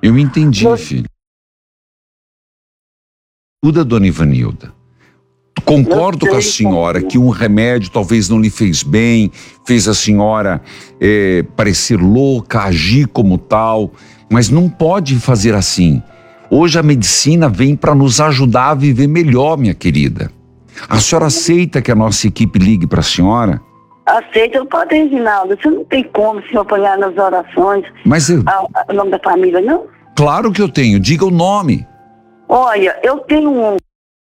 Eu entendi, filho. Ajuda, dona Ivanilda. Concordo com a senhora que um remédio talvez não lhe fez bem, fez a senhora parecer louca, agir como tal, mas não pode fazer assim. Hoje a medicina vem para nos ajudar a viver melhor, minha querida. A senhora aceita que a nossa equipe ligue para a senhora? Aceita, Padre Reginaldo. Você não tem como se apoiar nas orações. Mas o nome da família, não? Claro que eu tenho. Diga o nome. Olha, eu tenho um